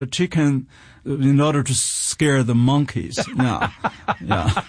the chicken in order to scare the monkeys. Yeah. Yeah.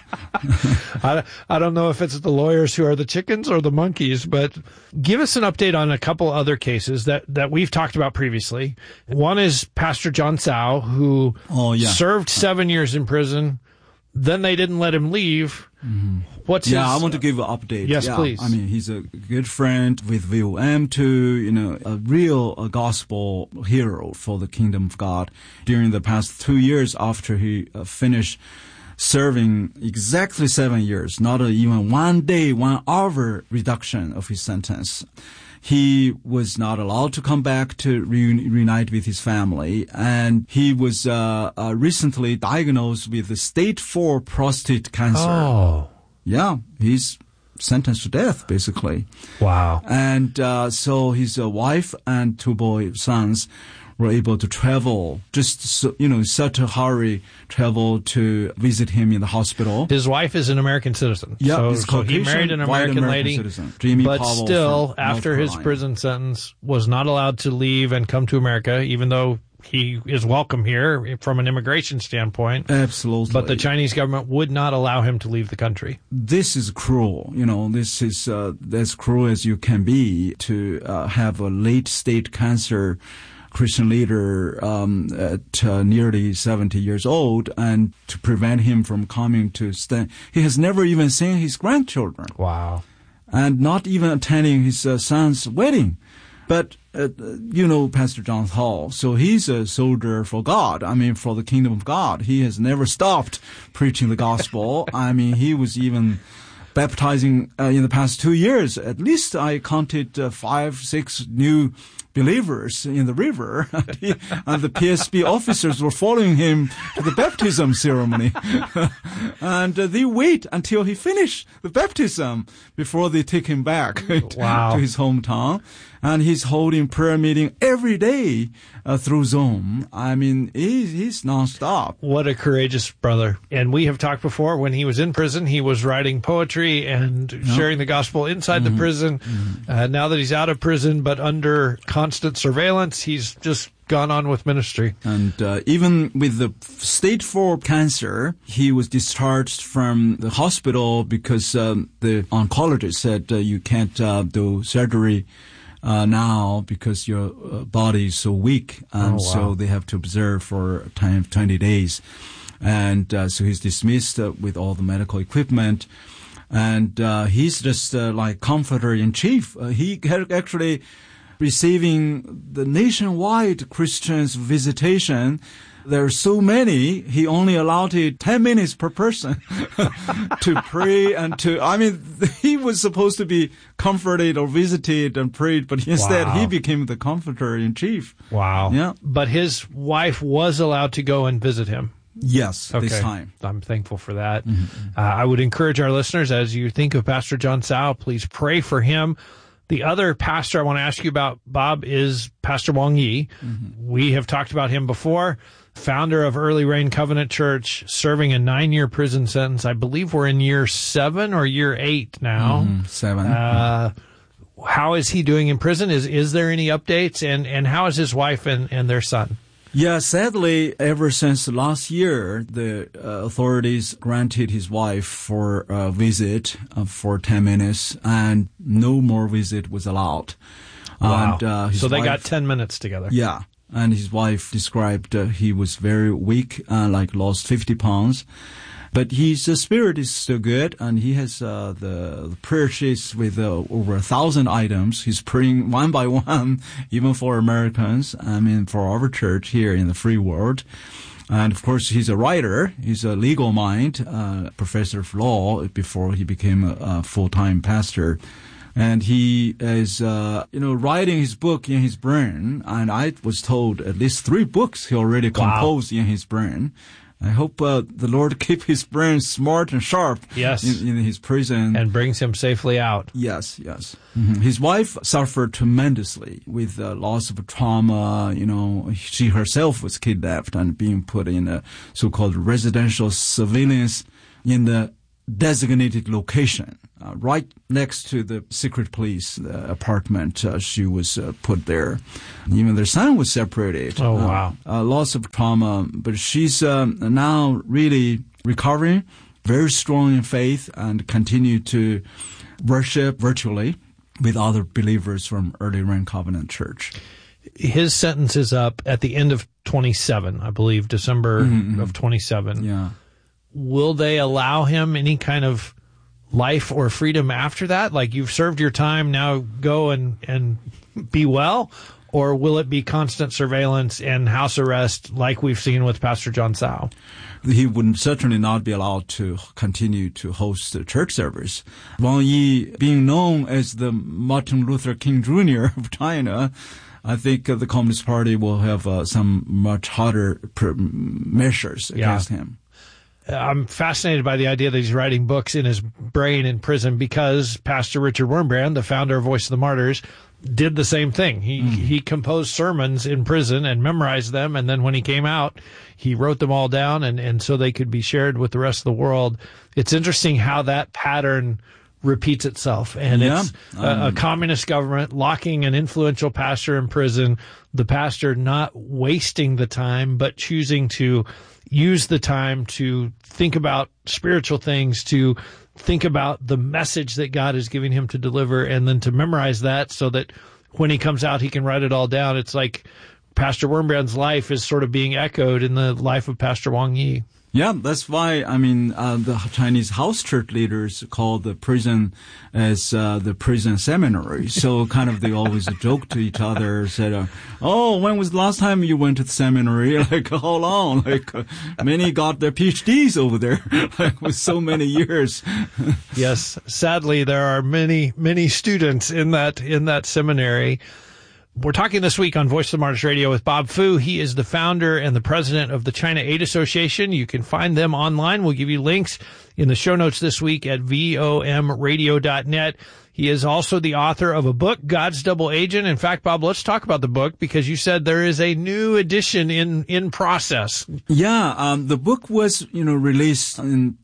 I don't know if it's the lawyers who are the chickens or the monkeys, but give us an update on a couple other cases that we've talked about previously. One is Pastor John Tsao, who served 7 years in prison. Then they didn't let him leave. Mm-hmm. What's his... I want to give an update. Yes, please. I mean, he's a good friend with VOM too, a real gospel hero for the kingdom of God. During the past 2 years after he finished serving exactly 7 years, not even 1 day, 1 hour reduction of his sentence. He was not allowed to come back to reunite with his family, and he was recently diagnosed with the stage 4 prostate cancer. Oh. Yeah, he's sentenced to death, basically. Wow. And so his wife and 2 boy sons were able to travel, such a hurry, travel to visit him in the hospital. His wife is an American citizen. Yeah, so he married an American lady, citizen, Jamie but Powell still, after his prison sentence, was not allowed to leave and come to America, even though he is welcome here from an immigration standpoint. Absolutely. But the Chinese government would not allow him to leave the country. This is cruel. This is as cruel as you can be to have a late-stage cancer Christian leader at nearly 70 years old, and to prevent him from coming to stand. He has never even seen his grandchildren. Wow. And not even attending his son's wedding. But, Pastor John Hall, so he's a soldier for God. I mean, for the kingdom of God. He has never stopped preaching the gospel. I mean, he was even baptizing in the past 2 years. At least I counted 5, 6 new believers in the river, and the PSB officers were following him to the baptism ceremony. And they wait until he finished the baptism before they take him back to his hometown. And he's holding prayer meeting every day through Zoom. I mean, he's nonstop. What a courageous brother. And we have talked before, when he was in prison, he was writing poetry and sharing the gospel inside the prison. Mm-hmm. Now that he's out of prison, but under constant surveillance, he's just gone on with ministry. And even with the stage 4 cancer, he was discharged from the hospital because the oncologist said you can't do surgery now because your body is so weak, and so they have to observe for a time of 20 days. And so he's dismissed with all the medical equipment, and he's just like comforter-in-chief. He had actually receiving the nationwide Christians visitation. There are so many, he only allowed it 10 minutes per person to pray and he was supposed to be comforted or visited and prayed, but instead he became the comforter-in-chief. Wow. Yeah. But his wife was allowed to go and visit him. Yes, this time. I'm thankful for that. Mm-hmm. I would encourage our listeners, as you think of Pastor John Tsao, please pray for him. The other pastor I want to ask you about, Bob, is Pastor Wang Yi. Mm-hmm. We have talked about him before. Founder of Early Rain Covenant Church, serving a 9-year prison sentence. I believe we're in year 7 or year 8 now. 7. How is he doing in prison? Is there any updates? And how is his wife and their son? Yeah, sadly, ever since last year, the authorities granted his wife for a visit for 10 minutes, and no more visit was allowed. Wow. And, so they got 10 minutes together. Yeah. And his wife described he was very weak, lost 50 pounds. But his spirit is still good, and he has the prayer sheets with over 1,000 items. He's praying one by one, even for Americans, for our church here in the free world. And, of course, he's a writer. He's a legal mind, professor of law before he became a full-time pastor. And he is, writing his book in his brain. And I was told at least 3 books he already composed in his brain. I hope the Lord keep his brain smart and sharp in his prison. And brings him safely out. Yes. Mm-hmm. His wife suffered tremendously with loss of trauma. She herself was kidnapped and being put in a so-called residential surveillance in the designated location, right next to the secret police apartment. She was put there. Even their son was separated. Oh, wow. Lots of trauma. But she's now really recovering, very strong in faith, and continue to worship virtually with other believers from Early Rain Covenant Church. His sentence is up at the end of 27, I believe, December of 27. Yeah. Will they allow him any kind of life or freedom after that? Like, you've served your time, now go and be well? Or will it be constant surveillance and house arrest like we've seen with Pastor John Tsao? He would certainly not be allowed to continue to host the church service. Wang Yi, being known as the Martin Luther King Jr. of China, I think the Communist Party will have some much harder measures against him. I'm fascinated by the idea that he's writing books in his brain in prison, because Pastor Richard Wurmbrand, the founder of Voice of the Martyrs, did the same thing. He composed sermons in prison and memorized them, and then when he came out, he wrote them all down, and so they could be shared with the rest of the world. It's interesting how that pattern repeats itself, and it's a communist government locking an influential pastor in prison, the pastor not wasting the time, but choosing to use the time to think about spiritual things, to think about the message that God is giving him to deliver, and then to memorize that so that when he comes out, he can write it all down. It's like Pastor Wurmbrand's life is sort of being echoed in the life of Pastor Wang Yi. Yeah, that's why, the Chinese house church leaders call the prison as the prison seminary. So kind of they always joke to each other, said, oh, when was the last time you went to the seminary? Like, how long? Like, many got their PhDs over there, like, with so many years. Yes, sadly, there are many, many students in that seminary. We're talking this week on Voice of the Martyrs Radio with Bob Fu. He is the founder and the president of the China Aid Association. You can find them online. We'll give you links in the show notes this week at vomradio.net. He is also the author of a book, God's Double Agent. In fact, Bob, let's talk about the book, because you said there is a new edition in process. Yeah, the book was, released in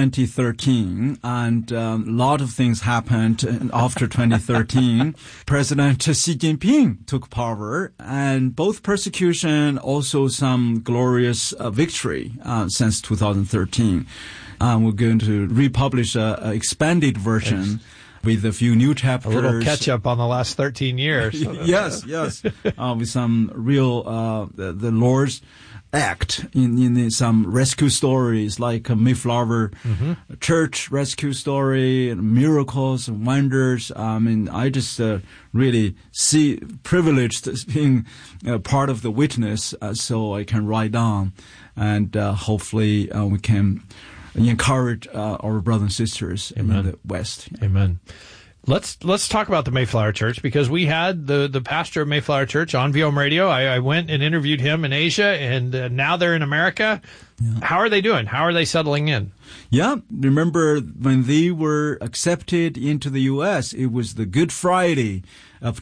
2013, and a lot of things happened after 2013. President Xi Jinping took power, and both persecution, also some glorious victory since 2013. We're going to republish an expanded version with a few new chapters. A little catch up on the last 13 years. Yes. With some real, the Lord's act in some rescue stories, like a Mayflower Church rescue story, and miracles and wonders. I just really privileged being part of the witness, so I can write down, and hopefully we can encourage our brothers and sisters in the West. Amen. Let's talk about the Mayflower Church, because we had the pastor of Mayflower Church on VM Radio. I went and interviewed him in Asia, and now they're in America. Yeah. How are they doing? How are they settling in? Yeah, remember when they were accepted into the U.S., it was the Good Friday of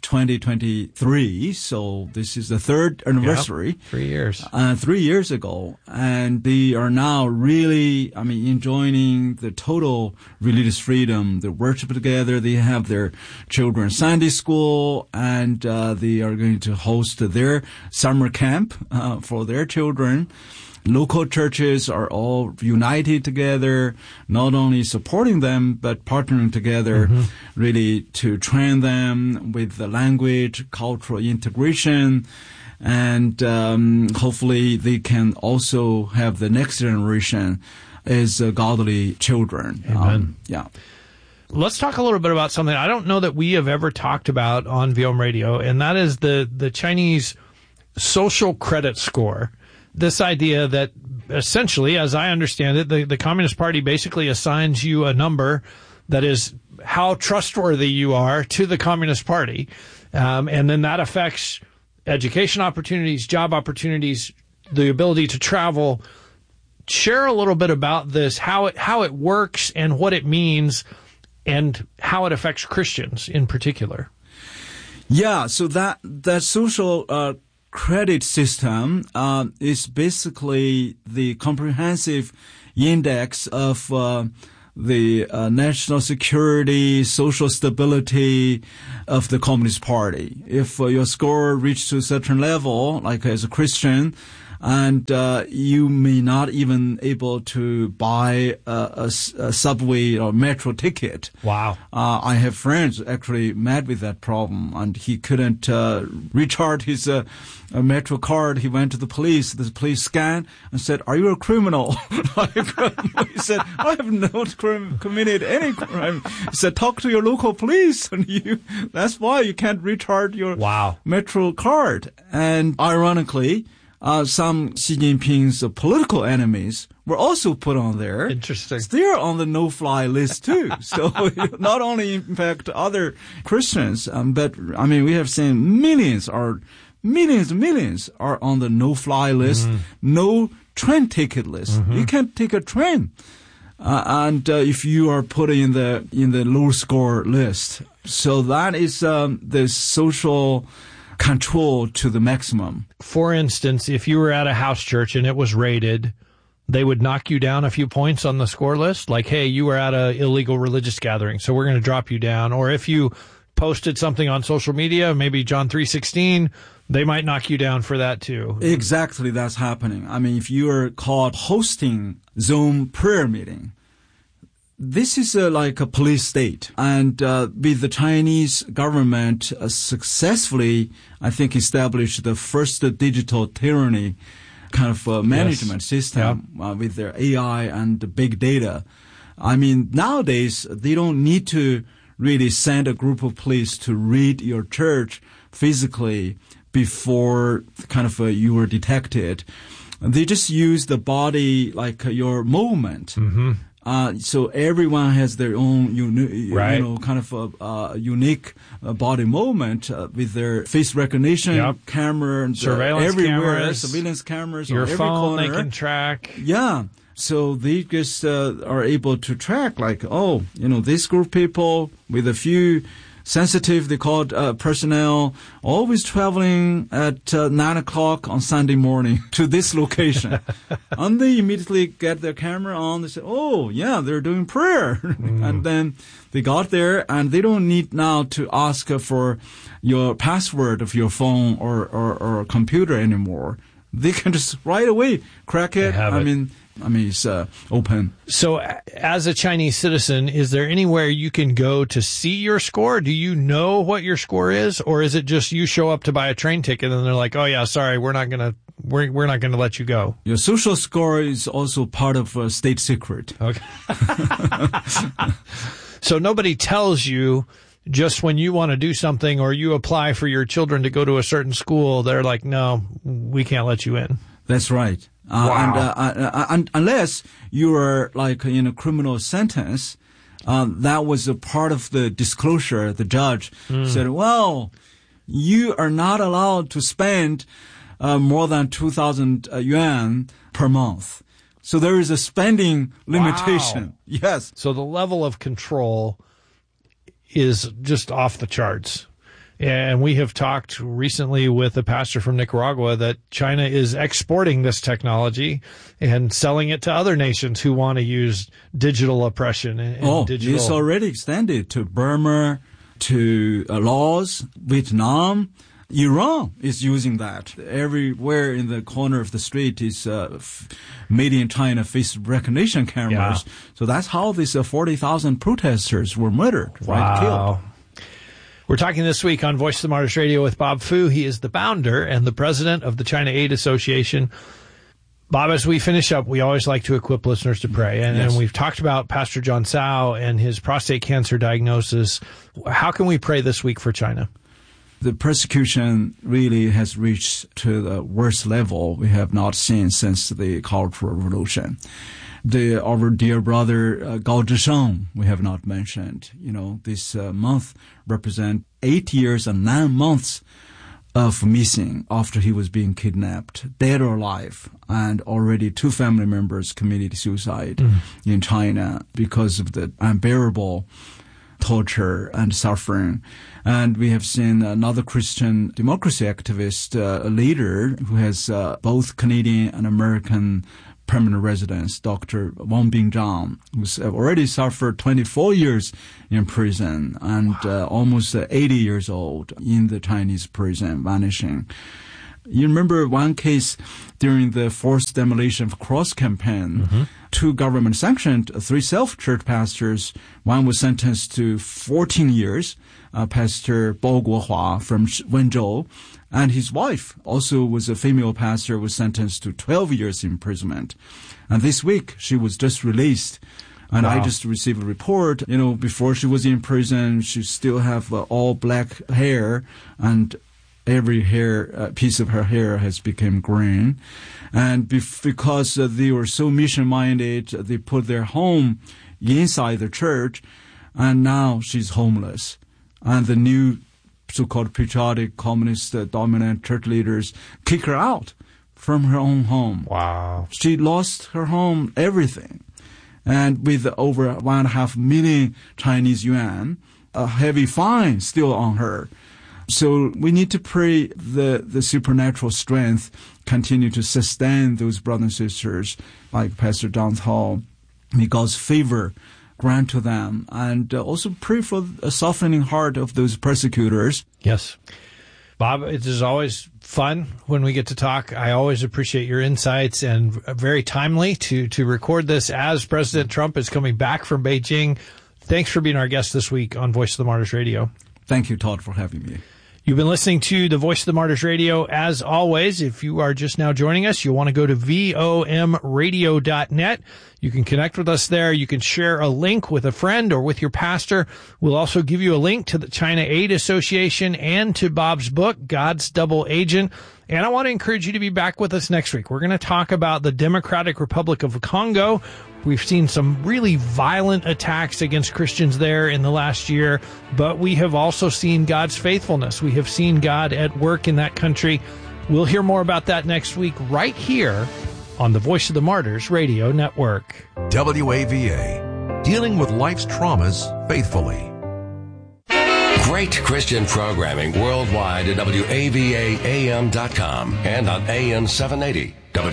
2023. So this is the third anniversary. Yep, 3 years. 3 years ago. And they are now really, enjoying the total religious freedom. They worship together. They have their children's Sunday school, and they are going to host their summer camp for their children. Local churches are all united together, not only supporting them, but partnering together really to train them with the language, cultural integration, and hopefully they can also have the next generation as godly children. Amen. Yeah. Let's talk a little bit about something I don't know that we have ever talked about on VM Radio, and that is the Chinese social credit score. This idea that essentially, as I understand it, the Communist Party basically assigns you a number that is how trustworthy you are to the Communist Party. And then that affects education opportunities, job opportunities, the ability to travel. Share a little bit about this, how it works and what it means, and how it affects Christians in particular. Yeah, so that social credit system is basically the comprehensive index of the national security, social stability of the Communist Party. If your score reached to a certain level, like as a Christian, and you may not even able to buy a subway or metro ticket. Wow. I have friends actually met with that problem, and he couldn't recharge his metro card. He went to the police. The police scanned and said, "Are you a criminal?" He said, "I have not committed any crime." He said, "Talk to your local police, and that's why you can't recharge your metro card." And ironically, some Xi Jinping's political enemies were also put on there. Interesting. They're on the no-fly list too. So not only impact other Christians, but I mean, we have seen millions are on the no-fly list, no train ticket list. You can't take a train, and if you are put in the low score list, so that is the social control to the maximum. For instance, if you were at a house church and it was raided, they would knock you down a few points on the score list. Like, hey, you were at an illegal religious gathering, so we're going to drop you down. Or if you posted something on social media, maybe John 3:16, they might knock you down for that too. Exactly, that's happening. I mean, if you are caught hosting Zoom prayer meeting, this is like a police state. And with the Chinese government successfully, I think, established the first digital tyranny kind of management system with their AI and the big data. I mean, nowadays, they don't need to really send a group of police to raid your church physically before kind of you were detected. They just use the body, like your movement. So everyone has their own kind of unique body movement with their face recognition camera and surveillance everywhere, cameras, surveillance cameras, your on every phone corner. They can track. Yeah. So they just are able to track, like, this group of people with a few sensitive, they call it personnel, always traveling at 9 o'clock on Sunday morning to this location. And they immediately get their camera on. They say, "Oh, yeah, they're doing prayer." And then they got there, and they don't need now to ask for your password of your phone or computer anymore. They can just right away crack it. I mean, it's open. So as a Chinese citizen, is there anywhere you can go to see your score? Do you know what your score is? Or is it just you show up to buy a train ticket and they're like, "Oh yeah, sorry, we're not going to let you go"? Your social score is also part of a state secret. Okay. So nobody tells you just when you want to do something or you apply for your children to go to a certain school, they're like, "No, we can't let you in." That's right. And unless you are like in a criminal sentence, that was a part of the disclosure. The judge said, "Well, you are not allowed to spend more than 2,000 yuan per month." So there is a spending limitation. Wow. Yes. So the level of control is just off the charts. And we have talked recently with a pastor from Nicaragua that China is exporting this technology and selling it to other nations who want to use digital oppression and digital. It's already extended to Burma, to Laos, Vietnam. Iran is using that. Everywhere in the corner of the street is made in China face recognition cameras. Yeah. So that's how these 40,000 protesters were murdered, right? Killed. We're talking this week on Voice of the Martyrs Radio with Bob Fu. He is the founder and the president of the China Aid Association. Bob, as we finish up, we always like to equip listeners to pray. And we've talked about Pastor John Tsao and his prostate cancer diagnosis. How can we pray this week for China? The persecution really has reached to the worst level we have not seen since the Cultural Revolution. Our dear brother Gao Zhisheng, we have not mentioned. This month represent 8 years and 9 months of missing after he was being kidnapped, dead or alive, and already 2 family members committed suicide in China because of the unbearable torture and suffering. And we have seen another Christian democracy activist, a leader who has both Canadian and American permanent residence, Dr. Wang Bingzhang, who's already suffered 24 years in prison and almost 80 years old in the Chinese prison, vanishing. You remember one case during the forced demolition of Cross campaign, 2 government-sanctioned, 3 self-church pastors. One was sentenced to 14 years, Pastor Bao Guohua from Wenzhou, and his wife, also was a female pastor, was sentenced to 12 years imprisonment. And this week, she was just released. And wow. I just received a report, before she was in prison, she still have all black hair, and every piece of her hair has become green. And because they were so mission-minded, they put their home inside the church, and now she's homeless. And the new so-called patriotic communist dominant church leaders kick her out from her own home. Wow. She lost her home, everything. And with over 1.5 million Chinese yuan, a heavy fine still on her. So we need to pray the supernatural strength continue to sustain those brothers and sisters like Pastor Zhang Hao. May God's favor grant to them, and also pray for a softening heart of those persecutors. Yes. Bob, it is always fun when we get to talk. I always appreciate your insights, and very timely to record this as President Trump is coming back from Beijing. Thanks for being our guest this week on Voice of the Martyrs Radio. Thank you, Todd, for having me. You've been listening to the Voice of the Martyrs Radio. As always, if you are just now joining us, you'll want to go to vomradio.net. You can connect with us there. You can share a link with a friend or with your pastor. We'll also give you a link to the China Aid Association and to Bob's book, God's Double Agent. And I want to encourage you to be back with us next week. We're going to talk about the Democratic Republic of Congo. We've seen some really violent attacks against Christians there in the last year, but we have also seen God's faithfulness. We have seen God at work in that country. We'll hear more about that next week right here on the Voice of the Martyrs Radio Network. WAVA, dealing with life's traumas faithfully. Great Christian programming worldwide at WAVAAM.com and on AM 780.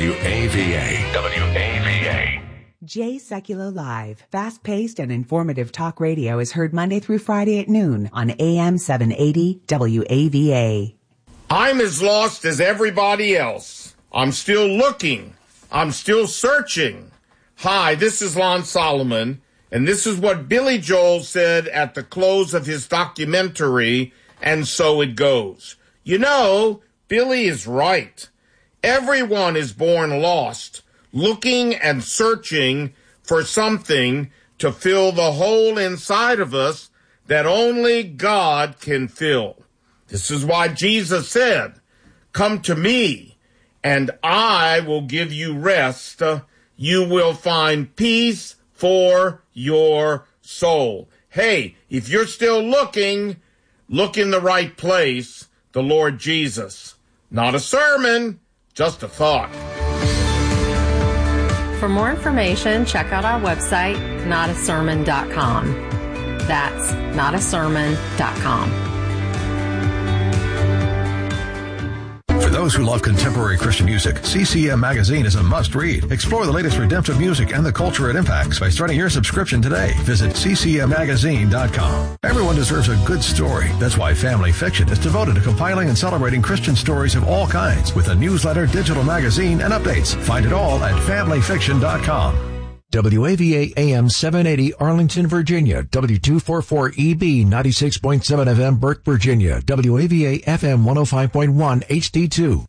WAVA. Jay Secular Live, fast-paced and informative talk radio is heard Monday through Friday at noon on AM 780 WAVA. I'm as lost as everybody else. I'm still looking. I'm still searching. Hi, this is Lon Solomon, and this is what Billy Joel said at the close of his documentary, And So It Goes. You know, Billy is right. Everyone is born lost, looking and searching for something to fill the hole inside of us that only God can fill. This is why Jesus said, "Come to me, and I will give you rest. You will find peace for your soul." Hey, if you're still looking, look in the right place, the Lord Jesus. Not a sermon, just a thought. For more information, check out our website, notasermon.com. That's notasermon.com. For those who love contemporary Christian music, CCM Magazine is a must-read. Explore the latest redemptive music and the culture it impacts by starting your subscription today. Visit ccmmagazine.com. Everyone deserves a good story. That's why Family Fiction is devoted to compiling and celebrating Christian stories of all kinds with a newsletter, digital magazine, and updates. Find it all at familyfiction.com. WAVA AM 780 Arlington, Virginia. W244EB 96.7 FM Burke, Virginia. WAVA FM 105.1 HD2.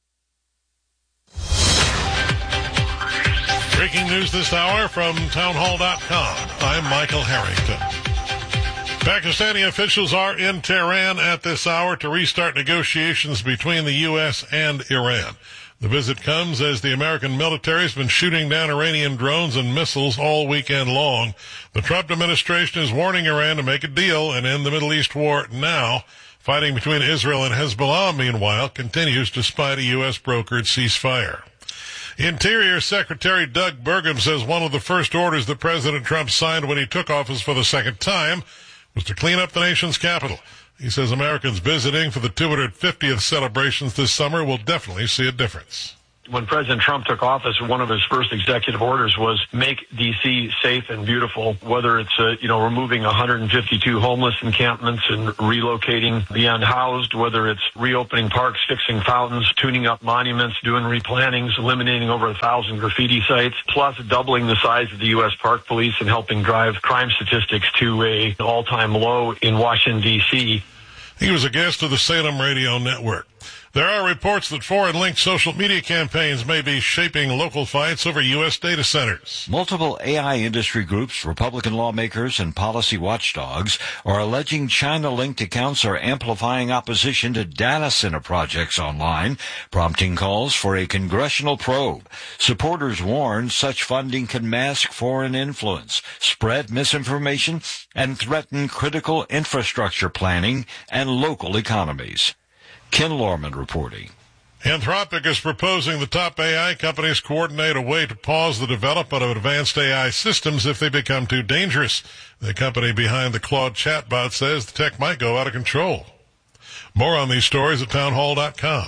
Breaking news this hour from townhall.com. I'm Michael Harrington. Pakistani officials are in Tehran at this hour to restart negotiations between the U.S. and Iran. The visit comes as the American military has been shooting down Iranian drones and missiles all weekend long. The Trump administration is warning Iran to make a deal and end the Middle East war now. Fighting between Israel and Hezbollah, meanwhile, continues despite a U.S. brokered ceasefire. Interior Secretary Doug Burgum says one of the first orders that President Trump signed when he took office for the second time was to clean up the nation's capital. He says Americans visiting for the 250th celebrations this summer will definitely see a difference. When President Trump took office, one of his first executive orders was make D.C. safe and beautiful, whether it's, removing 152 homeless encampments and relocating the unhoused, whether it's reopening parks, fixing fountains, tuning up monuments, doing replantings, eliminating over 1,000 graffiti sites, plus doubling the size of the U.S. Park Police and helping drive crime statistics to an all-time low in Washington, D.C. He was a guest of the Salem Radio Network. There are reports that foreign-linked social media campaigns may be shaping local fights over U.S. data centers. Multiple AI industry groups, Republican lawmakers, and policy watchdogs are alleging China-linked accounts are amplifying opposition to data center projects online, prompting calls for a congressional probe. Supporters warn such funding can mask foreign influence, spread misinformation, and threaten critical infrastructure planning and local economies. Ken Lorman reporting. Anthropic is proposing the top AI companies coordinate a way to pause the development of advanced AI systems if they become too dangerous. The company behind the Claude chatbot says the tech might go out of control. More on these stories at townhall.com.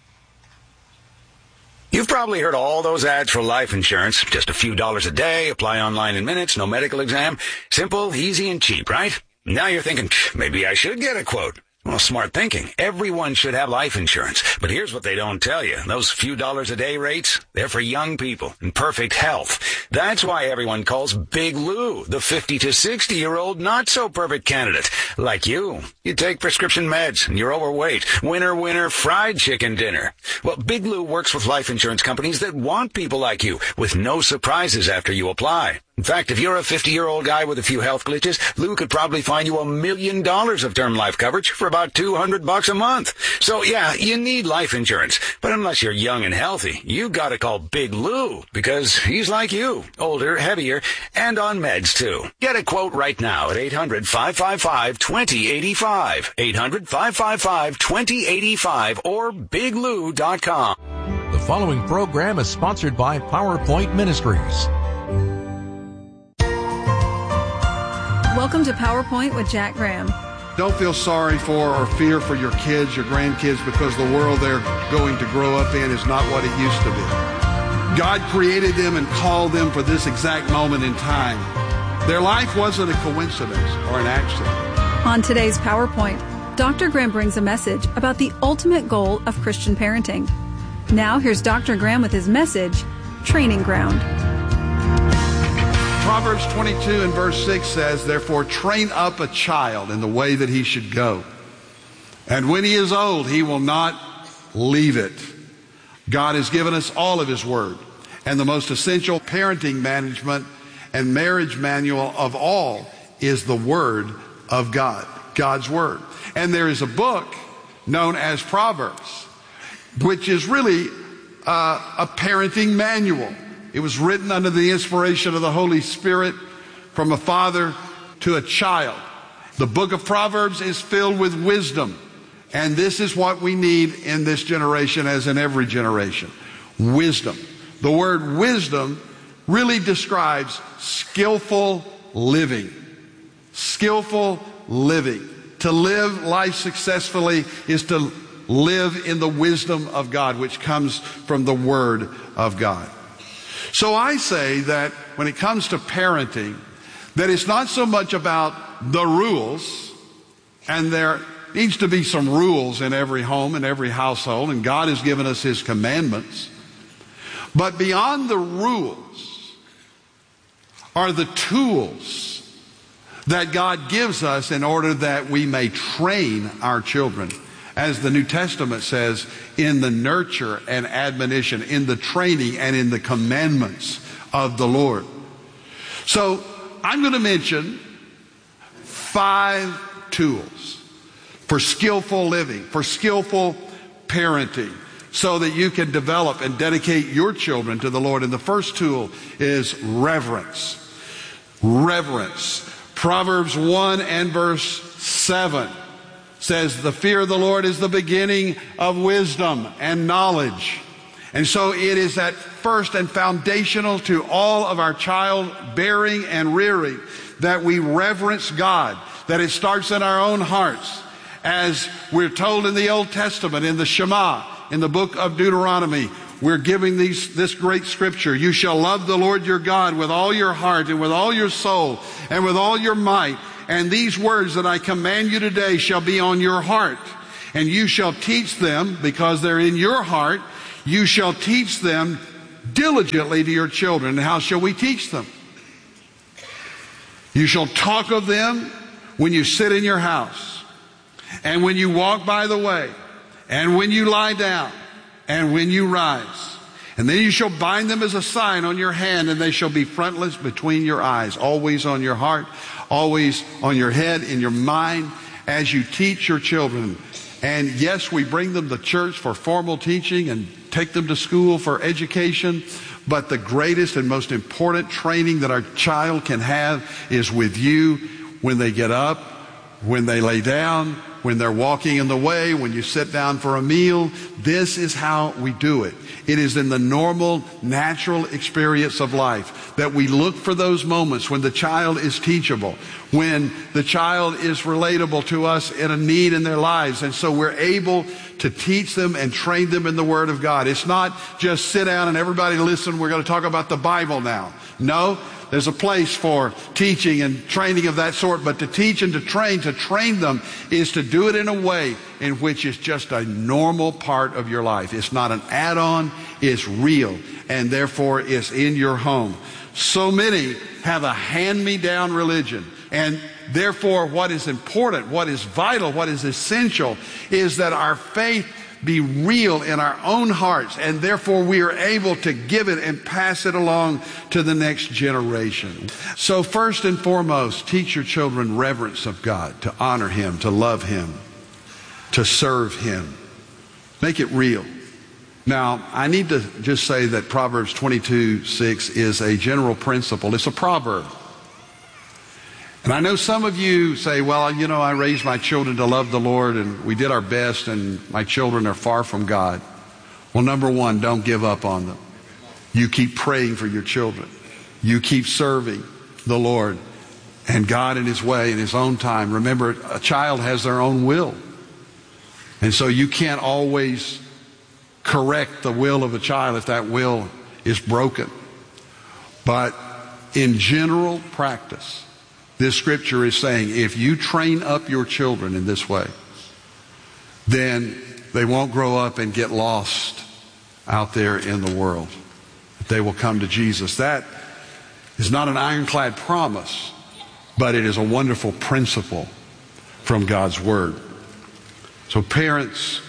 You've probably heard all those ads for life insurance. Just a few dollars a day, apply online in minutes, no medical exam. Simple, easy, and cheap, right? Now you're thinking, maybe I should get a quote. Well, smart thinking. Everyone should have life insurance. But here's what they don't tell you. Those few dollars a day rates, they're for young people in perfect health. That's why everyone calls Big Lou the 50 to 60-year-old not-so-perfect candidate. Like you. You take prescription meds and you're overweight. Winner, fried chicken dinner. Well, Big Lou works with life insurance companies that want people like you with no surprises after you apply. In fact, if you're a 50-year-old guy with a few health glitches, Lou could probably find you $1 million of term life coverage for about $200 a month. So yeah, you need life insurance. But unless you're young and healthy, you gotta call Big Lou because he's like you, older, heavier, and on meds too. Get a quote right now at 800-555-2085. 800-555-2085 or biglou.com. The following program is sponsored by PowerPoint Ministries. Welcome to PowerPoint with Jack Graham. Don't feel sorry for or fear for your kids, your grandkids, because the world they're going to grow up in is not what it used to be. God created them and called them for this exact moment in time. Their life wasn't a coincidence or an accident. On today's PowerPoint, Dr. Graham brings a message about the ultimate goal of Christian parenting. Now here's Dr. Graham with his message, Training Ground. Proverbs 22 and verse 6 says, "Therefore train up a child in the way that he should go. And when he is old, he will not leave it." God has given us all of his word. And the most essential parenting management and marriage manual of all is the word of God, God's word. And there is a book known as Proverbs, which is really a parenting manual. It was written under the inspiration of the Holy Spirit from a father to a child. The book of Proverbs is filled with wisdom. And this is what we need in this generation as in every generation. Wisdom. The word wisdom really describes skillful living. Skillful living. To live life successfully is to live in the wisdom of God, which comes from the Word of God. So I say that when it comes to parenting, that it's not so much about the rules, and there needs to be some rules in every home and every household, and God has given us His commandments. But beyond the rules are the tools that God gives us in order that we may train our children. As the New Testament says, in the nurture and admonition, in the training and in the commandments of the Lord. So I'm going to mention 5 tools for skillful living, for skillful parenting, so that you can develop and dedicate your children to the Lord. And the first tool is reverence. Reverence. Proverbs 1 and verse 7. Says, "The fear of the Lord is the beginning of wisdom and knowledge." And so it is that first and foundational to all of our child bearing and rearing that we reverence God, that it starts in our own hearts. As we're told in the Old Testament, in the Shema, in the book of Deuteronomy, we're giving this great scripture. You shall love the Lord your God with all your heart and with all your soul and with all your might. And these words that I command you today shall be on your heart. And you shall teach them, because they're in your heart, you shall teach them diligently to your children. And how shall we teach them? You shall talk of them when you sit in your house, and when you walk by the way, and when you lie down, and when you rise. And then you shall bind them as a sign on your hand, and they shall be frontlets between your eyes, always on your heart, always on your head, in your mind, as you teach your children. And yes, we bring them to church for formal teaching and take them to school for education. But the greatest and most important training that our child can have is with you when they get up, when they lay down, when they're walking in the way, when you sit down for a meal. This is how we do it. It is in the normal, natural experience of life that we look for those moments when the child is teachable, when the child is relatable to us in a need in their lives. And so we're able to teach them and train them in the Word of God. It's not just sit down and everybody listen, we're going to talk about the Bible now. No, there's a place for teaching and training of that sort, but to teach and to train them is to do it in a way in which it's just a normal part of your life. It's not an add-on, it's real, and therefore it's in your home. So many have a hand-me-down religion, and therefore what is important, what is vital, what is essential is that our faith be real in our own hearts, and therefore we are able to give it and pass it along to the next generation. So first and foremost, teach your children reverence of God, to honor Him, to love Him, to serve Him. Make it real. Now, I need to just say that Proverbs 22:6 is a general principle. It's a proverb. And I know some of you say, well, I raised my children to love the Lord and we did our best and my children are far from God. Well, number one, don't give up on them. You keep praying for your children. You keep serving the Lord and God in His way, in His own time. Remember, a child has their own will. And so you can't always correct the will of a child if that will is broken. But in general practice, this scripture is saying if you train up your children in this way, then they won't grow up and get lost out there in the world. They will come to Jesus. That is not an ironclad promise, but it is a wonderful principle from God's Word. So parents,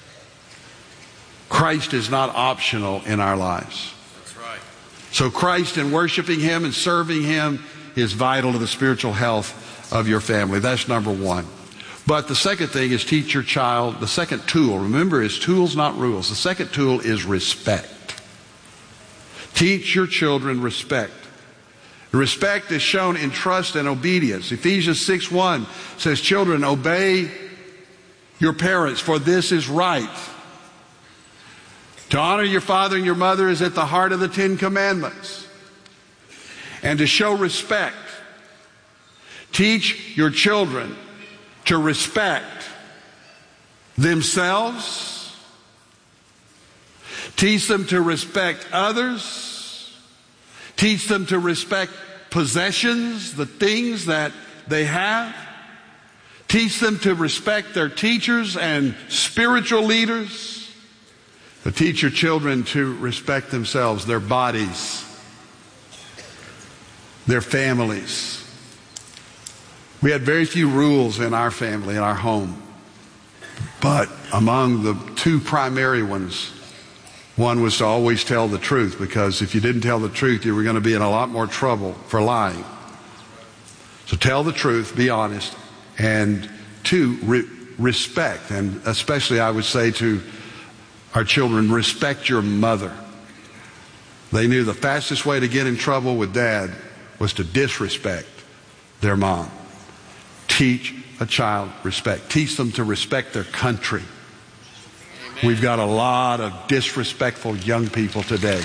Christ is not optional in our lives. That's right. So Christ and worshiping Him and serving Him is vital to the spiritual health of your family. That's number one. But the second thing is teach your child, the second tool, remember, is tools, not rules. The second tool is respect. Teach your children respect. Respect is shown in trust and obedience. Ephesians 6:1 says, children, obey your parents, for this is right. To honor your father and your mother is at the heart of the 10 Commandments. And to show respect, teach your children to respect themselves. Teach them to respect others. Teach them to respect possessions, the things that they have. Teach them to respect their teachers and spiritual leaders. But teach your children to respect themselves, their bodies, their families. We had very few rules in our family, in our home. But among the two primary ones, one was to always tell the truth, because if you didn't tell the truth, you were going to be in a lot more trouble for lying. So tell the truth, be honest, and two, respect. And especially I would say to our children, respect your mother. They knew the fastest way to get in trouble with dad was to disrespect their mom. Teach a child respect. Teach them to respect their country. Amen. We've got a lot of disrespectful young people today.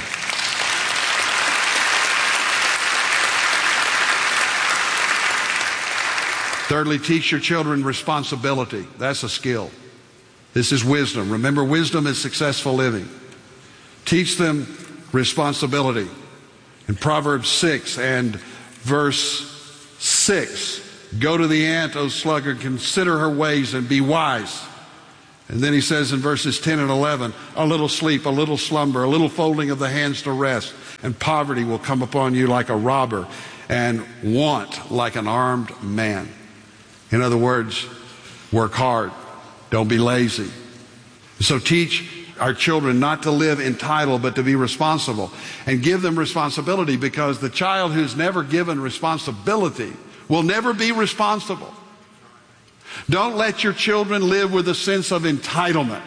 Thirdly, teach your children responsibility. That's a skill. This is wisdom. Remember, wisdom is successful living. Teach them responsibility. In Proverbs 6 and verse 6, go to the ant, O sluggard, consider her ways and be wise. And then he says in verses 10 and 11, a little sleep, a little slumber, a little folding of the hands to rest, and poverty will come upon you like a robber, and want like an armed man. In other words, work hard. Don't be lazy. So teach our children not to live entitled, but to be responsible. And give them responsibility, because the child who's never given responsibility will never be responsible. Don't let your children live with a sense of entitlement,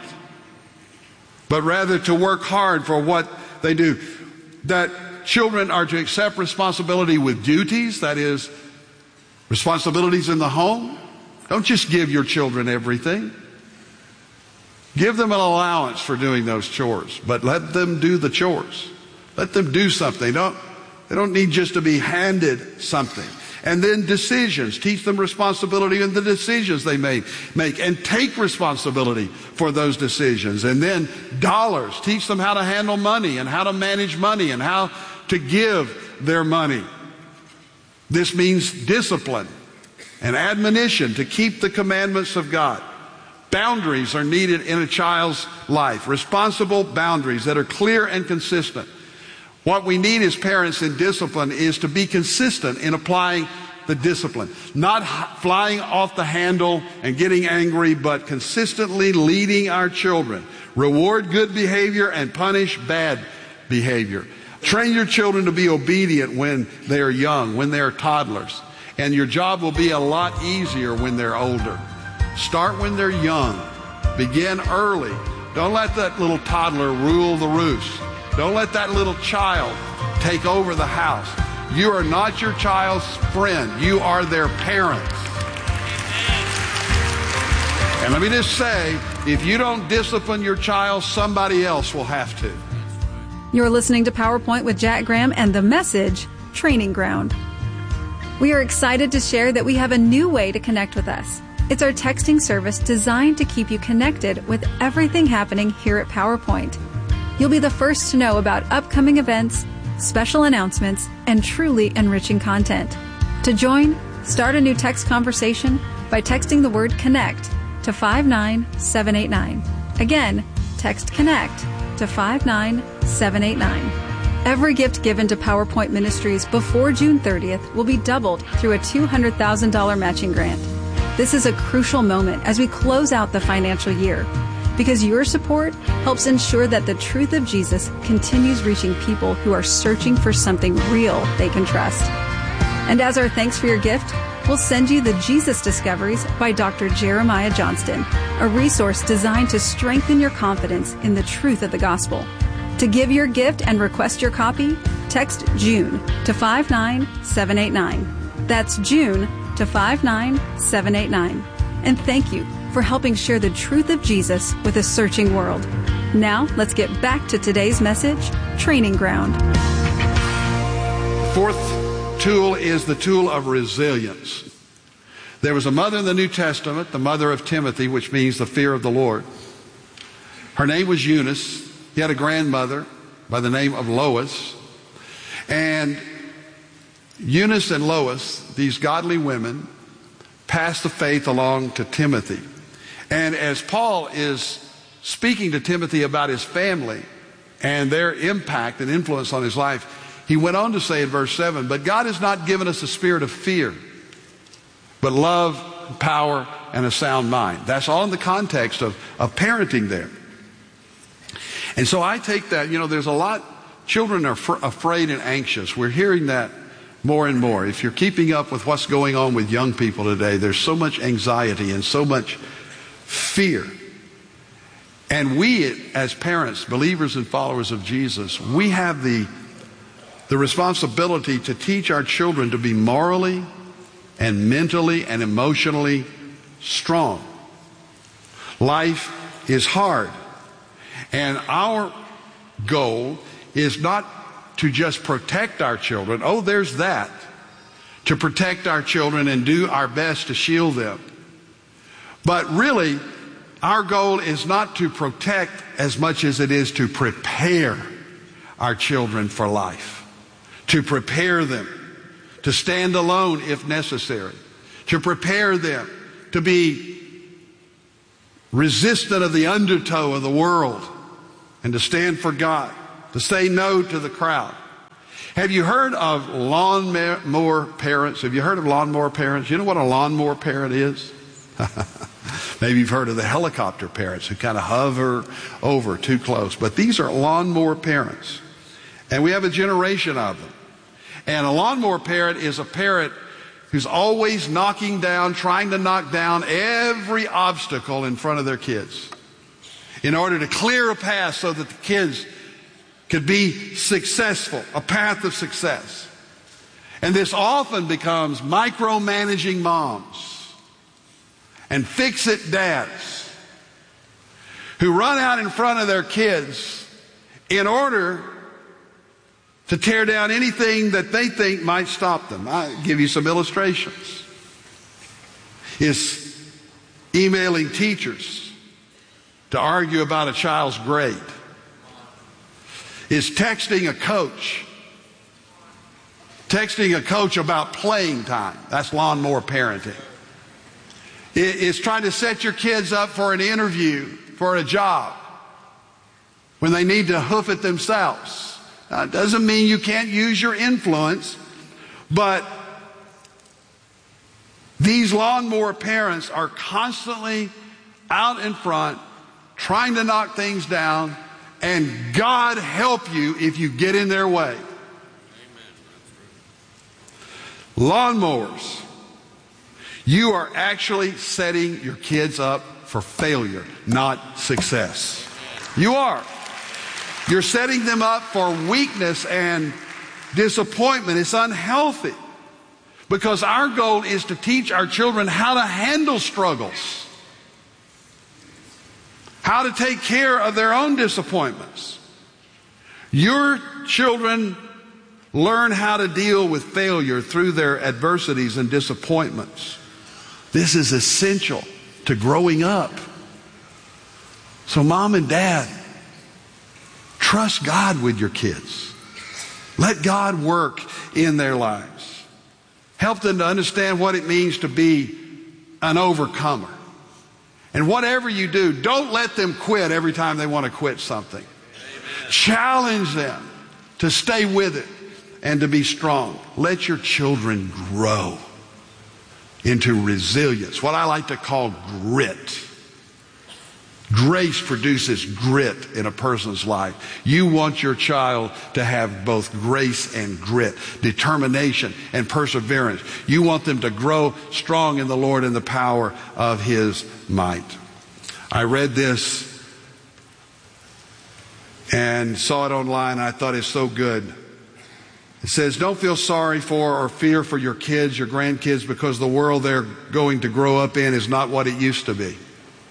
but rather to work hard for what they do. That children are to accept responsibility with duties, that is, responsibilities in the home. Don't just give your children everything. Give them an allowance for doing those chores, but let them do the chores. Let them do something. They don't need just to be handed something. And then decisions. Teach them responsibility in the decisions they make, and take responsibility for those decisions. And then dollars. Teach them how to handle money and how to manage money and how to give their money. This means discipline and admonition to keep the commandments of God. Boundaries are needed in a child's life. Responsible boundaries that are clear and consistent. What we need as parents in discipline is to be consistent in applying the discipline. Not flying off the handle and getting angry, but consistently leading our children. Reward good behavior and punish bad behavior. Train your children to be obedient when they are young, when they are toddlers. And your job will be a lot easier when they're older. Start when they're young. Begin early. Don't let that little toddler rule the roost. Don't let that little child take over the house. You are not your child's friend. You are their parent. And let me just say, if you don't discipline your child, somebody else will have to. You're listening to PowerPoint with Jack Graham and the message, Training Ground. We are excited to share that we have a new way to connect with us. It's our texting service designed to keep you connected with everything happening here at PowerPoint. You'll be the first to know about upcoming events, special announcements, and truly enriching content. To join, start a new text conversation by texting the word CONNECT to 59789. Again, text CONNECT to 59789. Every gift given to PowerPoint Ministries before June 30th will be doubled through a $200,000 matching grant. This is a crucial moment as we close out the financial year, because your support helps ensure that the truth of Jesus continues reaching people who are searching for something real they can trust. And as our thanks for your gift, we'll send you the Jesus Discoveries by Dr. Jeremiah Johnston, a resource designed to strengthen your confidence in the truth of the gospel. To give your gift and request your copy, text June to 59789. That's June to 59789. And thank you for helping share the truth of Jesus with a searching world. Now, let's get back to today's message, Training Ground. Fourth tool is the tool of resilience. There was a mother in the New Testament, the mother of Timothy, which means the fear of the Lord. Her name was Eunice. He had a grandmother by the name of Lois. And Eunice and Lois, these godly women, passed the faith along to Timothy. And as Paul is speaking to Timothy about his family and their impact and influence on his life, he went on to say in verse 7, but God has not given us a spirit of fear, but love, power, and a sound mind. That's all in the context of parenting there. And so I take that, there's a lot, children are afraid and anxious. We're hearing that more and more. If you're keeping up with what's going on with young people today, there's so much anxiety and so much fear. And we, as parents, believers and followers of Jesus, we have the responsibility to teach our children to be morally and mentally and emotionally strong. Life is hard. And our goal is not to just protect our children. Oh, there's that. To protect our children and do our best to shield them. But really, our goal is not to protect as much as it is to prepare our children for life, to prepare them to stand alone if necessary, to prepare them to be resistant of the undertow of the world and to stand for God, to say no to the crowd. Have you heard of lawnmower parents? Have you heard of lawnmower parents? You know what a lawnmower parent is? Maybe you've heard of the helicopter parents who kind of hover over too close. But these are lawnmower parents. And we have a generation of them. And a lawnmower parent is a parent who's always knocking down, trying to knock down every obstacle in front of their kids in order to clear a path so that the kids could be successful, a path of success. And this often becomes micromanaging moms and fix-it dads who run out in front of their kids in order to tear down anything that they think might stop them. I'll give you some illustrations. Is emailing teachers to argue about a child's grade. Is texting a coach. Texting a coach about playing time. That's lawnmower parenting. It's trying to set your kids up for an interview, for a job, when they need to hoof it themselves. Now, it doesn't mean you can't use your influence, but these lawnmower parents are constantly out in front, trying to knock things down, and God help you if you get in their way. Lawnmowers, you are actually setting your kids up for failure, not success. You are. You're setting them up for weakness and disappointment. It's unhealthy because our goal is to teach our children how to handle struggles, how to take care of their own disappointments. Your children learn how to deal with failure through their adversities and disappointments. This is essential to growing up. So mom and dad, trust God with your kids. Let God work in their lives. Help them to understand what it means to be an overcomer. And whatever you do, don't let them quit every time they want to quit something. Amen. Challenge them to stay with it and to be strong. Let your children grow into resilience, what I like to call grit. Grace produces grit in a person's life. You want your child to have both grace and grit, determination and perseverance. You want them to grow strong in the Lord and the power of His might. I read this and saw it online. I thought it's so good. It says, don't feel sorry for or fear for your kids, your grandkids, because the world they're going to grow up in is not what it used to be.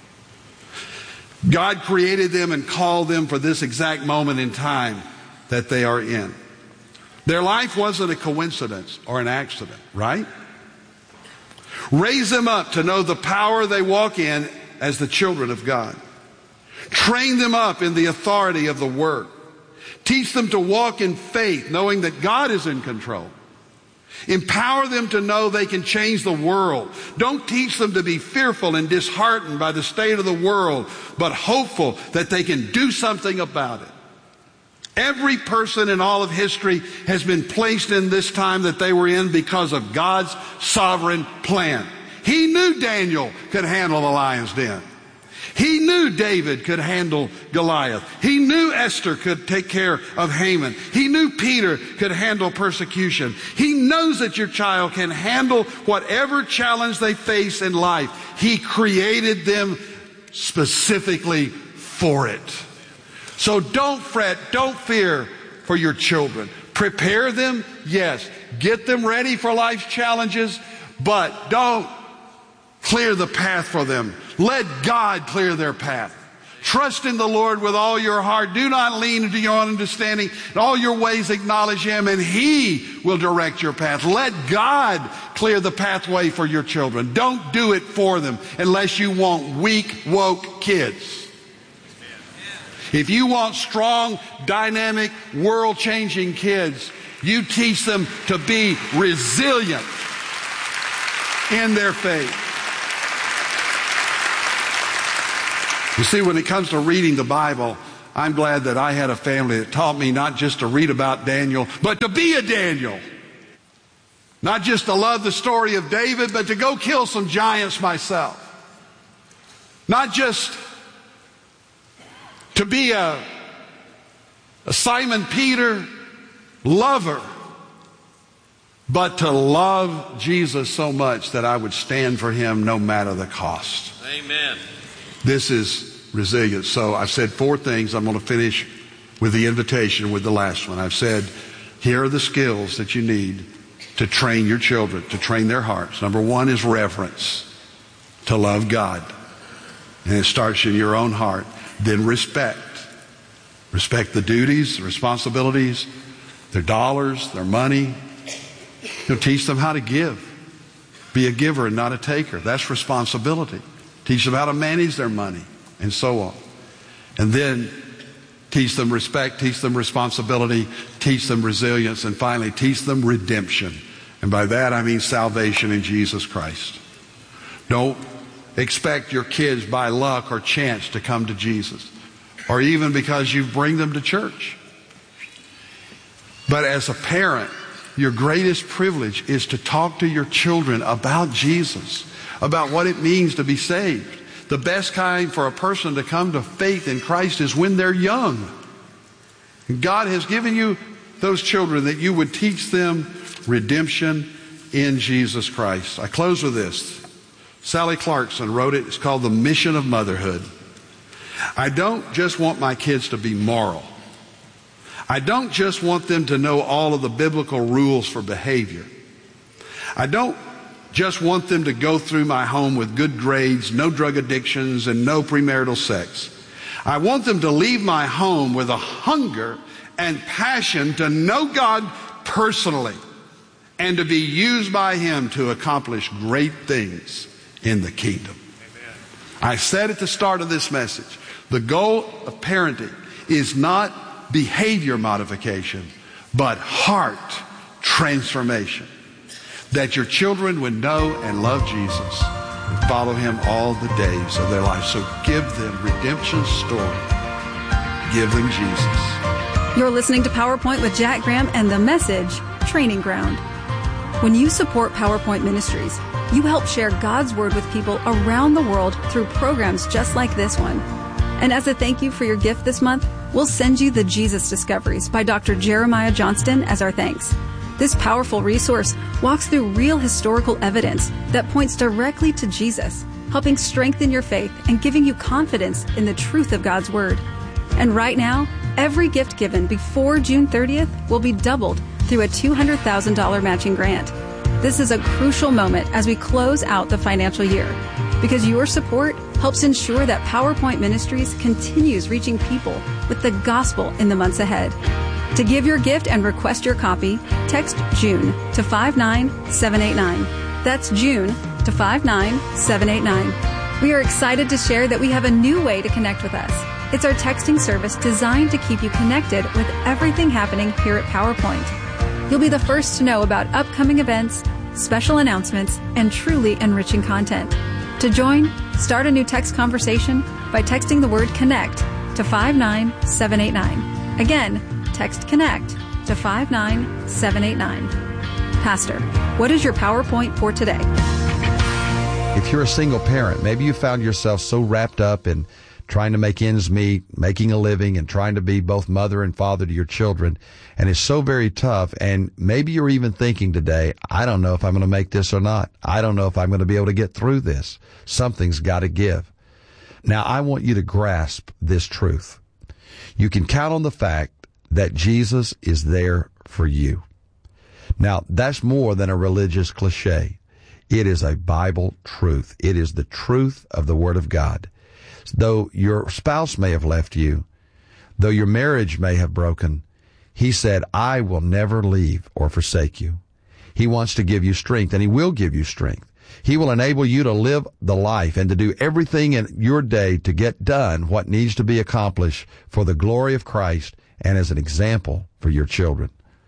God created them and called them for this exact moment in time that they are in. Their life wasn't a coincidence or an accident, right? Raise them up to know the power they walk in as the children of God. Train them up in the authority of the Word. Teach them to walk in faith, knowing that God is in control. Empower them to know they can change the world. Don't teach them to be fearful and disheartened by the state of the world, but hopeful that they can do something about it. Every person in all of history has been placed in this time that they were in because of God's sovereign plan. He knew Daniel could handle the lion's den. He knew David could handle Goliath. He knew Esther could take care of Haman. He knew Peter could handle persecution. He knows that your child can handle whatever challenge they face in life. He created them specifically for it. So don't fret, don't fear for your children. Prepare them, yes. Get them ready for life's challenges, but don't clear the path for them. Let God clear their path. Trust in the Lord with all your heart. Do not lean into your own understanding. In all your ways acknowledge Him, and He will direct your path. Let God clear the pathway for your children. Don't do it for them unless you want weak, woke kids. If you want strong, dynamic, world-changing kids, you teach them to be resilient in their faith. You see, when it comes to reading the Bible, I'm glad that I had a family that taught me not just to read about Daniel, but to be a Daniel. Not just to love the story of David, but to go kill some giants myself. Not just to be a Simon Peter lover, but to love Jesus so much that I would stand for him no matter the cost. Amen. This is resilience. So I've said 4 things. I'm going to finish with the invitation with the last one. I've said, here are the skills that you need to train your children, to train their hearts. Number 1 is reverence, to love God. And it starts in your own heart. Then respect. Respect the duties, the responsibilities, their dollars, their money. You'll teach them how to give. Be a giver and not a taker. That's responsibility. Teach them how to manage their money, and so on. And then teach them respect, teach them responsibility, teach them resilience, and finally teach them redemption. And by that I mean salvation in Jesus Christ. Don't expect your kids by luck or chance to come to Jesus, or even because you bring them to church. But as a parent, your greatest privilege is to talk to your children about Jesus, about what it means to be saved. The best kind for a person to come to faith in Christ is when they're young. And God has given you those children that you would teach them redemption in Jesus Christ. I close with this. Sally Clarkson wrote it. It's called The Mission of Motherhood. I don't just want my kids to be moral. I don't just want them to know all of the biblical rules for behavior. I don't just want them to go through my home with good grades, no drug addictions, and no premarital sex. I want them to leave my home with a hunger and passion to know God personally and to be used by Him to accomplish great things in the kingdom. Amen. I said at the start of this message, the goal of parenting is not behavior modification, but heart transformation. That your children would know and love Jesus and follow Him all the days of their life. So give them redemption's story. Give them Jesus. You're listening to PowerPoint with Jack Graham and the message, Training Ground. When you support PowerPoint Ministries, you help share God's Word with people around the world through programs just like this one. And as a thank you for your gift this month, we'll send you the Jesus Discoveries by Dr. Jeremiah Johnston as our thanks. This powerful resource walks through real historical evidence that points directly to Jesus, helping strengthen your faith and giving you confidence in the truth of God's Word. And right now, every gift given before June 30th will be doubled through a $200,000 matching grant. This is a crucial moment as we close out the financial year, because your support helps ensure that PowerPoint Ministries continues reaching people with the gospel in the months ahead. To give your gift and request your copy, text June to 59789. That's June to 59789. We are excited to share that we have a new way to connect with us. It's our texting service designed to keep you connected with everything happening here at PowerPoint. You'll be the first to know about upcoming events, special announcements, and truly enriching content. To join, start a new text conversation by texting the word CONNECT to 59789. Again, text CONNECT to 59789. Pastor, what is your PowerPoint for today? If you're a single parent, maybe you found yourself so wrapped up in trying to make ends meet, making a living, and trying to be both mother and father to your children, and it's so very tough, and maybe you're even thinking today, I don't know if I'm going to make this or not. I don't know if I'm going to be able to get through this. Something's got to give. Now, I want you to grasp this truth. You can count on the fact that Jesus is there for you. Now, that's more than a religious cliche. It is a Bible truth. It is the truth of the Word of God. Though your spouse may have left you, though your marriage may have broken, He said, I will never leave or forsake you. He wants to give you strength, and He will give you strength. He will enable you to live the life and to do everything in your day to get done what needs to be accomplished for the glory of Christ and as an example for your children.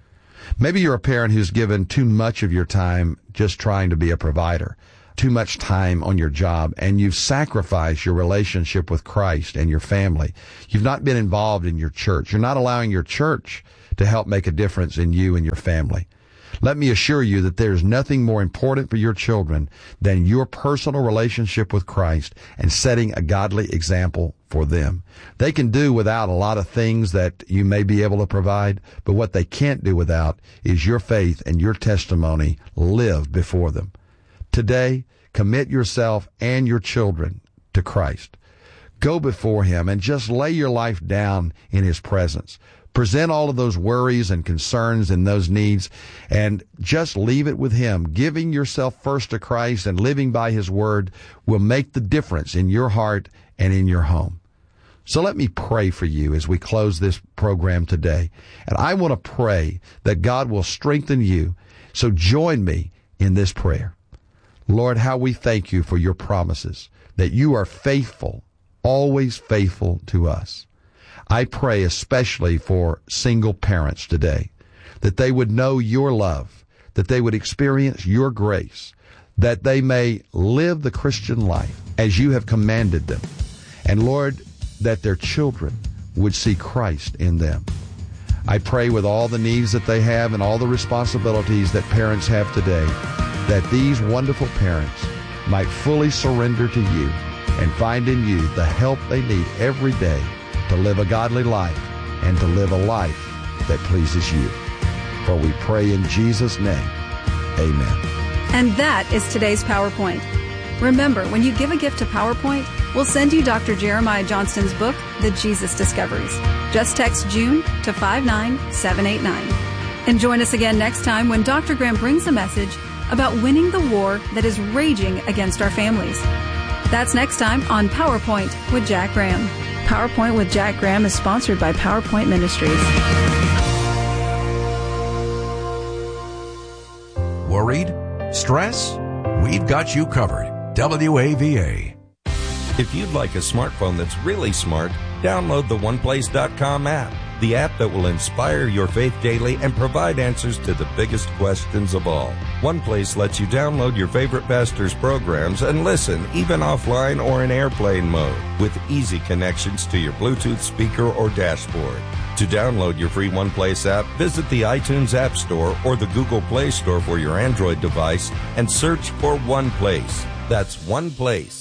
Maybe you're a parent who's given too much of your time just trying to be a provider, too much time on your job, and you've sacrificed your relationship with Christ and your family. You've not been involved in your church. You're not allowing your church to help make a difference in you and your family. Let me assure you that there's nothing more important for your children than your personal relationship with Christ and setting a godly example for them. They can do without a lot of things that you may be able to provide, but what they can't do without is your faith and your testimony live before them. Today, commit yourself and your children to Christ. Go before Him and just lay your life down in His presence. Present all of those worries and concerns and those needs and just leave it with Him. Giving yourself first to Christ and living by His Word will make the difference in your heart and in your home. So let me pray for you as we close this program today. And I want to pray that God will strengthen you. So join me in this prayer. Lord, how we thank you for your promises, that you are faithful, always faithful to us. I pray especially for single parents today, that they would know your love, that they would experience your grace, that they may live the Christian life as you have commanded them. And Lord, that their children would see Christ in them. I pray with all the needs that they have and all the responsibilities that parents have today, that these wonderful parents might fully surrender to you and find in you the help they need every day to live a godly life and to live a life that pleases you. For we pray in Jesus' name, amen. And that is today's PowerPoint. Remember, when you give a gift to PowerPoint, we'll send you Dr. Jeremiah Johnston's book, The Jesus Discoveries. Just text June to 59789. And join us again next time when Dr. Graham brings a message about winning the war that is raging against our families. That's next time on PowerPoint with Jack Graham. PowerPoint with Jack Graham is sponsored by PowerPoint Ministries. Worried? Stress? We've got you covered. WAVA. If you'd like a smartphone that's really smart, download the OnePlace.com app, the app that will inspire your faith daily and provide answers to the biggest questions of all. OnePlace lets you download your favorite pastor's programs and listen, even offline or in airplane mode, with easy connections to your Bluetooth speaker or dashboard. To download your free OnePlace app, visit the iTunes App Store or the Google Play Store for your Android device and search for OnePlace. That's OnePlace.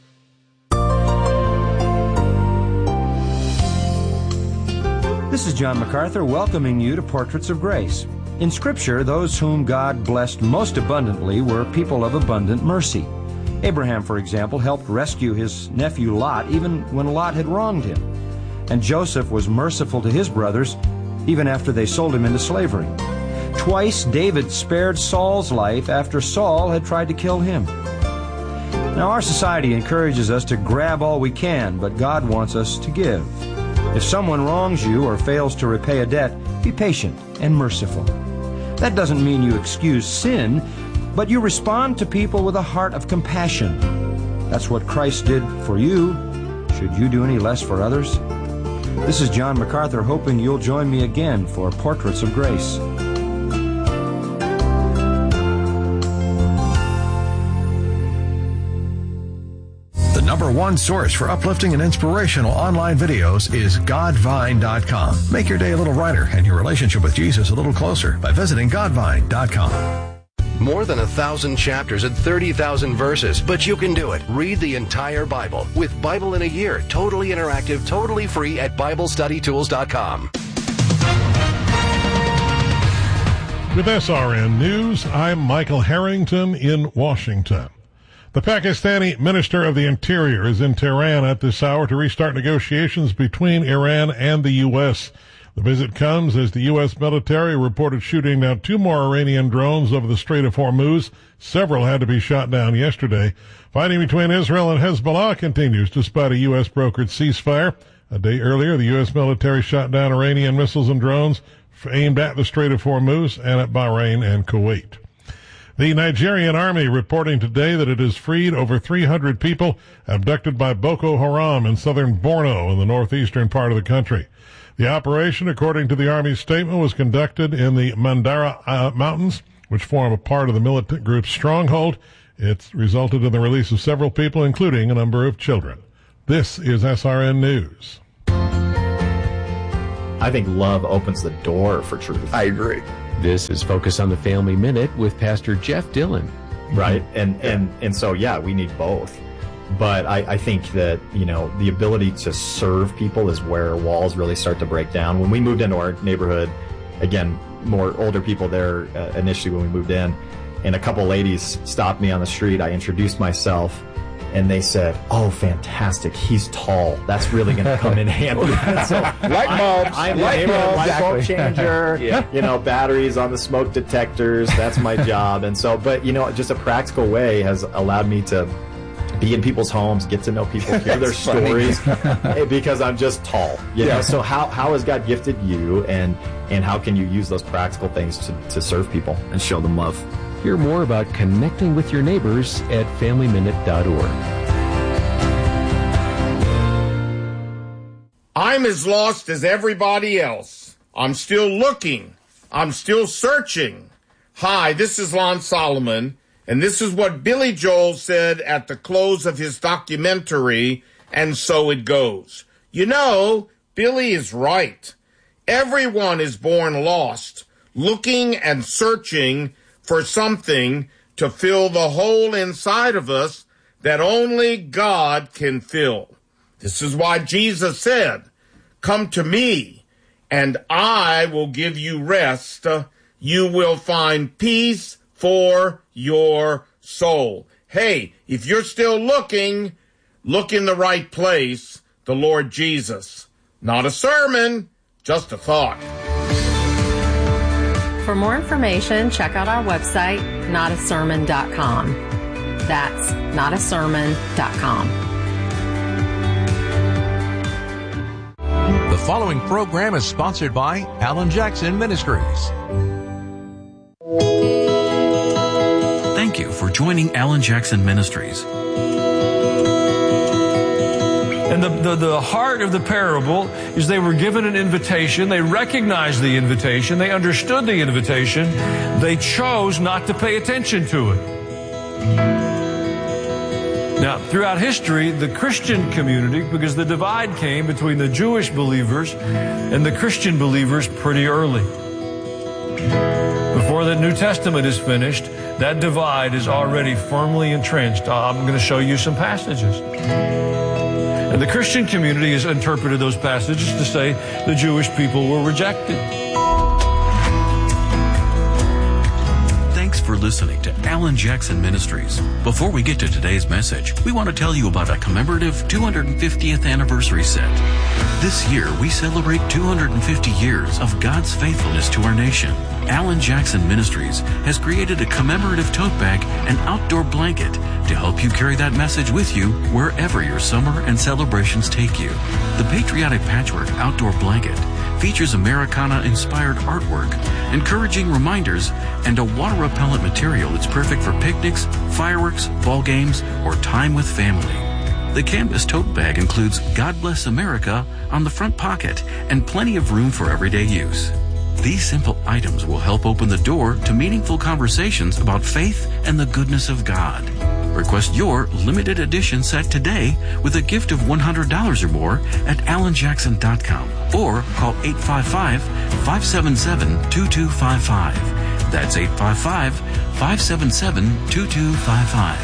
This is John MacArthur welcoming you to Portraits of Grace. In Scripture, those whom God blessed most abundantly were people of abundant mercy. Abraham, for example, helped rescue his nephew Lot even when Lot had wronged him. And Joseph was merciful to his brothers even after they sold him into slavery. Twice David spared Saul's life after Saul had tried to kill him. Now, our society encourages us to grab all we can, but God wants us to give. If someone wrongs you or fails to repay a debt, be patient and merciful. That doesn't mean you excuse sin, but you respond to people with a heart of compassion. That's what Christ did for you. Should you do any less for others? This is John MacArthur, hoping you'll join me again for Portraits of Grace. The number one source for uplifting and inspirational online videos is Godvine.com. Make your day a little brighter and your relationship with Jesus a little closer by visiting Godvine.com. More than 1,000 chapters and 30,000 verses, but you can do it. Read the entire Bible with Bible in a Year, totally interactive, totally free at BibleStudyTools.com. With SRN News, I'm Michael Harrington in Washington. The Pakistani Minister of the Interior is in Tehran at this hour to restart negotiations between Iran and the U.S. The visit comes as the U.S. military reported shooting down 2 more Iranian drones over the Strait of Hormuz. Several had to be shot down yesterday. Fighting between Israel and Hezbollah continues despite a U.S.-brokered ceasefire. A day earlier, the U.S. military shot down Iranian missiles and drones aimed at the Strait of Hormuz and at Bahrain and Kuwait. The Nigerian army reporting today that it has freed over 300 people abducted by Boko Haram in southern Borno in the northeastern part of the country. The operation, according to the Army's statement, was conducted in the Mandara Mountains, which form a part of the militant group's stronghold. It's resulted in the release of several people, including a number of children. This is SRN News. I think love opens the door for truth. I agree. This is Focus on the Family Minute with Pastor Jeff Dillon. Right. And so, yeah, we need both. But I think that, the ability to serve people is where walls really start to break down. When we moved into our neighborhood, again, more older people there initially when we moved in, and a couple ladies stopped me on the street. I introduced myself, and they said, "Oh, fantastic, he's tall. That's really going to come in handy." So light bulbs. I'm the neighborhood light bulb changer, batteries on the smoke detectors. That's my job. And so, but, just a practical way has allowed me to be in people's homes, get to know people, hear their stories, because I'm just tall. So how has God gifted you, and how can you use those practical things to serve people and show them love? Hear more about connecting with your neighbors at FamilyMinute.org. I'm as lost as everybody else. I'm still looking. I'm still searching. Hi, this is Lon Solomon, and this is what Billy Joel said at the close of his documentary, And So It Goes. Billy is right. Everyone is born lost, looking and searching for something to fill the hole inside of us that only God can fill. This is why Jesus said, "Come to me, and I will give you rest. You will find peace for your soul." Hey, if you're still looking, look in the right place, the Lord Jesus. Not a sermon, just a thought. For more information, check out our website, notasermon.com. That's notasermon.com. The following program is sponsored by Alan Jackson Ministries. Thank you for joining Alan Jackson Ministries. And the heart of the parable is they were given an invitation. They recognized the invitation. They understood the invitation. They chose not to pay attention to it. Now, throughout history, the Christian community, because the divide came between the Jewish believers and the Christian believers pretty early. Before the New Testament is finished, that divide is already firmly entrenched. I'm going to show you some passages. And the Christian community has interpreted those passages to say the Jewish people were rejected. Thanks for listening to Alan Jackson Ministries. Before we get to today's message, we want to tell you about a commemorative 250th anniversary set. This year, we celebrate 250 years of God's faithfulness to our nation. Alan Jackson Ministries has created a commemorative tote bag and outdoor blanket to help you carry that message with you wherever your summer and celebrations take you. The Patriotic Patchwork Outdoor Blanket features Americana-inspired artwork, encouraging reminders, and a water-repellent material that's perfect for picnics, fireworks, ball games, or time with family. The canvas tote bag includes "God Bless America" on the front pocket and plenty of room for everyday use. These simple items will help open the door to meaningful conversations about faith and the goodness of God. Request your limited edition set today with a gift of $100 or more at alanjackson.com or call 855-577-2255. That's 855-577-2255.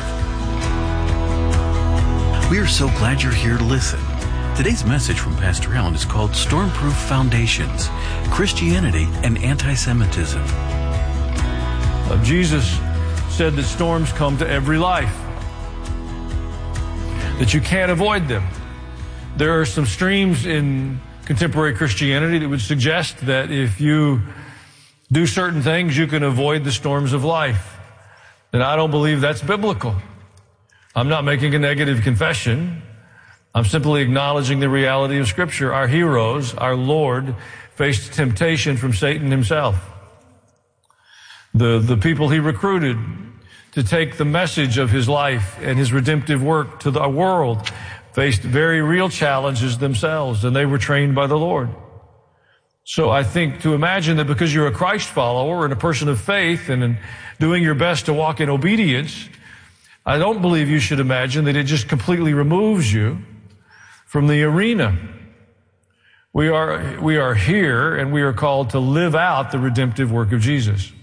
We are so glad you're here to listen. Today's message from Pastor Allen is called Stormproof Foundations, Christianity and Anti-Semitism. Jesus said that storms come to every life, that you can't avoid them. There are some streams in contemporary Christianity that would suggest that if you do certain things, you can avoid the storms of life. And I don't believe that's biblical. I'm not making a negative confession. I'm simply acknowledging the reality of Scripture. Our heroes, our Lord, faced temptation from Satan himself. The people he recruited to take the message of his life and his redemptive work to the world faced very real challenges themselves, and they were trained by the Lord. So I think to imagine that because you're a Christ follower and a person of faith and in doing your best to walk in obedience, I don't believe you should imagine that it just completely removes you from the arena. We are here, and we are called to live out the redemptive work of Jesus.